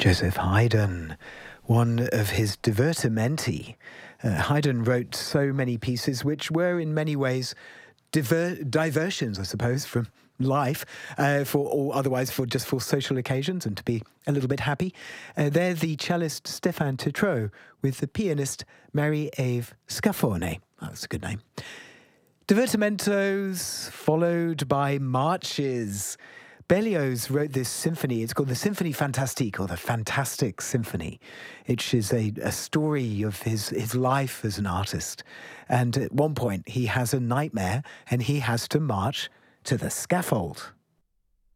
Joseph Haydn, one of his divertimenti. Haydn wrote so many pieces which were in many ways diversions, I suppose, from life, or otherwise for social occasions and to be a little bit happy. They're the cellist Stéphane Tétrault with the pianist Marie-Ève Scafone. Oh, that's a good name. Divertimentos followed by marches. Berlioz wrote this symphony. It's called the Symphonie Fantastique, or the Fantastic Symphony, which is a story of his life as an artist. And at one point, he has a nightmare and he has to march to the scaffold.